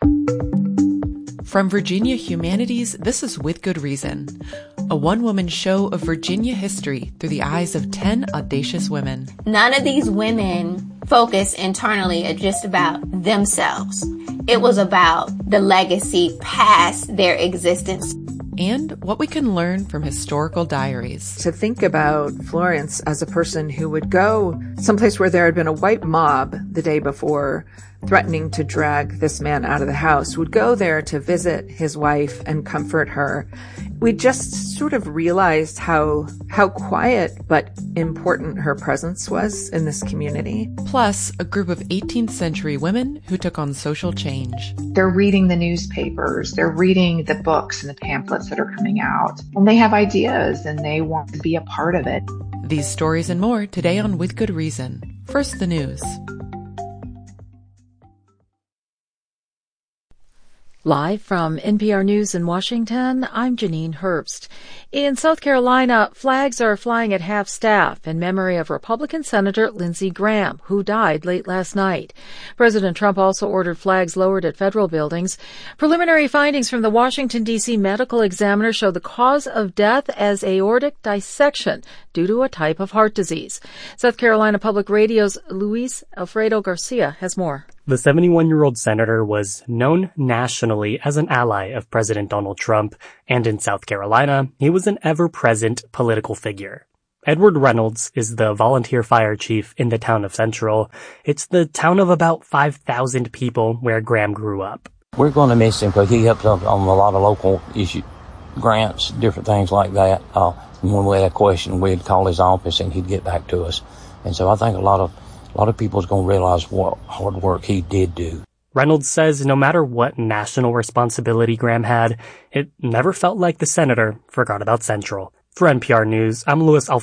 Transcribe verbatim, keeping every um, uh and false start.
From Virginia Humanities, this is With Good Reason, a one-woman show of Virginia history through the eyes of ten audacious women. None of these women focus internally at just about themselves. It was about the legacy past their existence. And what we can learn from historical diaries. To think about Florence as a person who would go someplace where there had been a white mob the day before threatening to drag this man out of the house, would go there to visit his wife and comfort her. We just sort of realized how how quiet but important her presence was in this community. Plus, a group of eighteenth century women who took on social change. They're reading the newspapers, they're reading the books and the pamphlets that are coming out, and they have ideas and they want to be a part of it. These stories and more today on With Good Reason. First, the news. Live from N P R News in Washington, I'm Janine Herbst. In South Carolina, flags are flying at half-staff in memory of Republican Senator Lindsey Graham, who died late last night. President Trump also ordered flags lowered at federal buildings. Preliminary findings from the Washington, D C medical examiner show the cause of death as aortic dissection due to a type of heart disease. South Carolina Public Radio's Luis Alfredo Garcia has more. The seventy-one-year-old senator was known nationally as an ally of President Donald Trump, and in South Carolina, he was an ever-present political figure. Edward Reynolds is the volunteer fire chief in the town of Central. It's the town of about five thousand people where Graham grew up. We're going to miss him because he helped us on a lot of local issue grants, different things like that. Uh, when we had a question, we'd call his office and he'd get back to us. And so I think a lot of A lot of people is going to realize what hard work he did do. Reynolds says no matter what national responsibility Graham had, it never felt like the senator forgot about Central. For N P R News, I'm Louis Alfredo.